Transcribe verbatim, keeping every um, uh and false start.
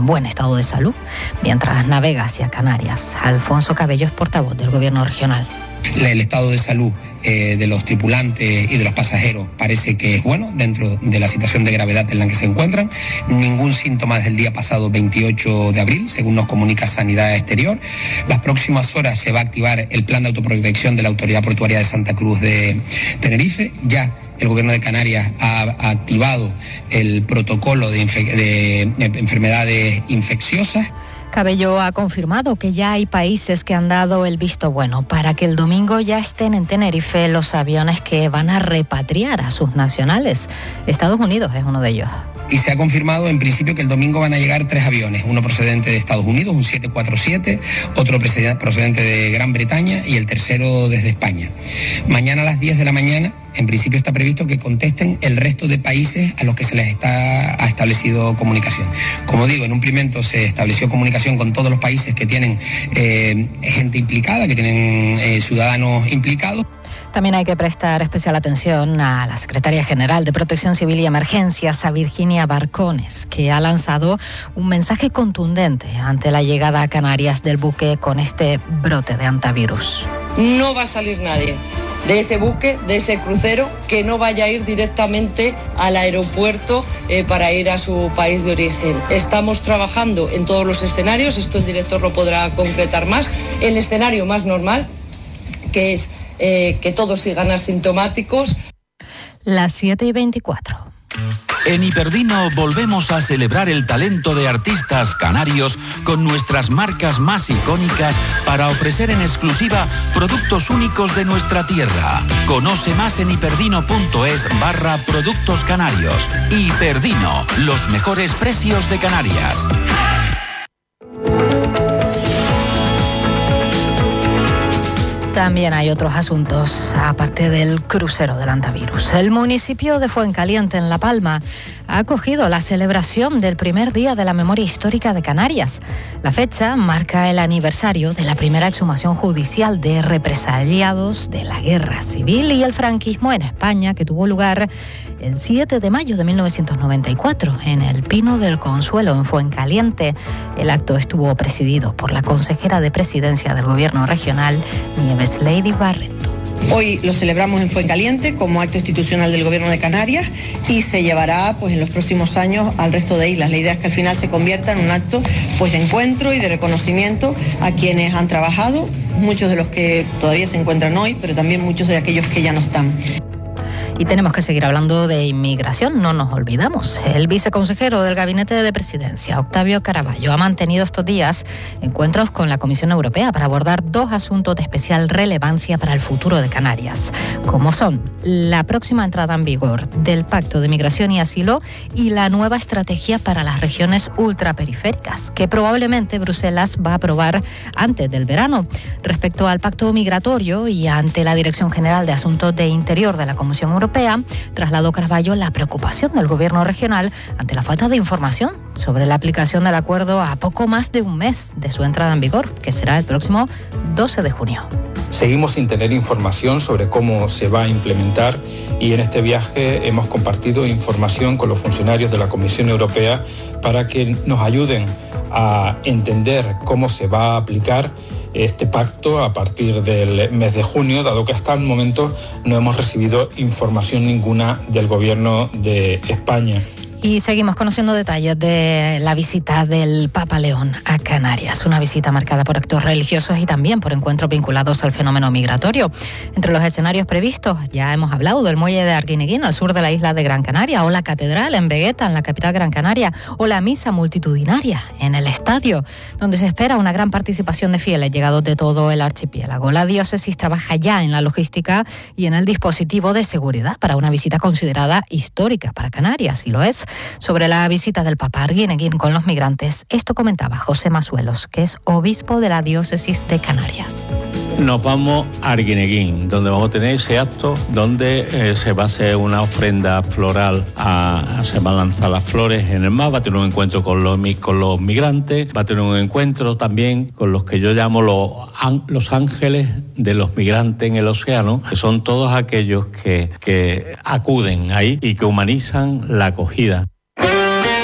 en buen estado de salud mientras navega hacia Canarias. Alfonso Cabello es portavoz del Gobierno regional. El estado de salud eh, de los tripulantes y de los pasajeros parece que es bueno dentro de la situación de gravedad en la que se encuentran. Ningún síntoma desde el día pasado veintiocho de abril, según nos comunica Sanidad Exterior. Las próximas horas se va a activar el plan de autoprotección de la Autoridad Portuaria de Santa Cruz de Tenerife. Ya el Gobierno de Canarias ha activado el protocolo de, infe- de enfermedades infecciosas. Cabello ha confirmado que ya hay países que han dado el visto bueno para que el domingo ya estén en Tenerife los aviones que van a repatriar a sus nacionales. Estados Unidos es uno de ellos. Y se ha confirmado en principio que el domingo van a llegar tres aviones, uno procedente de Estados Unidos, un siete cuatro siete, otro procedente de Gran Bretaña y el tercero desde España. Mañana a las diez de la mañana, en principio está previsto que contesten el resto de países a los que se les está, ha establecido comunicación. Como digo, en un primer momento se estableció comunicación con todos los países que tienen eh, gente implicada, que tienen eh, ciudadanos implicados. También hay que prestar especial atención a la Secretaria General de Protección Civil y Emergencias, a Virginia Barcones, que ha lanzado un mensaje contundente ante la llegada a Canarias del buque con este brote de hantavirus. No va a salir nadie de ese buque, de ese crucero, que no vaya a ir directamente al aeropuerto eh, para ir a su país de origen. Estamos trabajando en todos los escenarios, esto el director lo podrá concretar más. El escenario más normal, que es Eh, que todos sigan asintomáticos. Las siete y veinticuatro. En Hiperdino volvemos a celebrar el talento de artistas canarios con nuestras marcas más icónicas para ofrecer en exclusiva productos únicos de nuestra tierra. Conoce más en hiperdino.es barra productos canarios. Hiperdino, los mejores precios de Canarias. También hay otros asuntos, aparte del crucero del hantavirus. El municipio de Fuencaliente, en La Palma, ha acogido la celebración del primer Día de la Memoria Histórica de Canarias. La fecha marca el aniversario de la primera exhumación judicial de represaliados de la Guerra Civil y el franquismo en España, que tuvo lugar el siete de mayo de mil novecientos noventa y cuatro en el Pino del Consuelo, en Fuencaliente. El acto estuvo presidido por la consejera de Presidencia del Gobierno regional, Nieves Lady Barreto. Hoy lo celebramos en Fuencaliente como acto institucional del Gobierno de Canarias y se llevará pues en los próximos años al resto de islas. La idea es que al final se convierta en un acto pues de encuentro y de reconocimiento a quienes han trabajado, muchos de los que todavía se encuentran hoy, pero también muchos de aquellos que ya no están. Y tenemos que seguir hablando de inmigración, no nos olvidamos. El viceconsejero del Gabinete de Presidencia, Octavio Caraballo, ha mantenido estos días encuentros con la Comisión Europea para abordar dos asuntos de especial relevancia para el futuro de Canarias, como son la próxima entrada en vigor del Pacto de Migración y Asilo y la nueva estrategia para las regiones ultraperiféricas, que probablemente Bruselas va a aprobar antes del verano. Respecto al pacto migratorio y ante la Dirección General de Asuntos de Interior de la Comisión Europea, trasladó Caraballo la preocupación del Gobierno regional ante la falta de información sobre la aplicación del acuerdo a poco más de un mes de su entrada en vigor, que será el próximo doce de junio. Seguimos sin tener información sobre cómo se va a implementar y en este viaje hemos compartido información con los funcionarios de la Comisión Europea para que nos ayuden a entender cómo se va a aplicar este pacto a partir del mes de junio, dado que hasta el momento no hemos recibido información ninguna del Gobierno de España. Y seguimos conociendo detalles de la visita del Papa León a Canarias, una visita marcada por actos religiosos y también por encuentros vinculados al fenómeno migratorio. Entre los escenarios previstos ya hemos hablado del muelle de Arguineguín, al sur de la isla de Gran Canaria, o la catedral en Vegueta, en la capital Gran Canaria, o la misa multitudinaria en el estadio, donde se espera una gran participación de fieles llegados de todo el archipiélago. La diócesis trabaja ya en la logística y en el dispositivo de seguridad para una visita considerada histórica para Canarias, y lo es. Sobre la visita del Papa a Arguineguín con los migrantes, esto comentaba José Masuelos, que es obispo de la diócesis de Canarias. Nos vamos a Arguineguín, donde vamos a tener ese acto donde eh, se va a hacer una ofrenda floral, a, a, se van a lanzar las flores en el mar, va a tener un encuentro con los, con los migrantes, va a tener un encuentro también con los que yo llamo los, los ángeles de los migrantes en el océano, que son todos aquellos que, que acuden ahí y que humanizan la acogida.